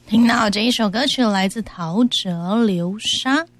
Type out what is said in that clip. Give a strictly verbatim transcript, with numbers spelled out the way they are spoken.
听到这一首歌曲来自陶喆《流沙》。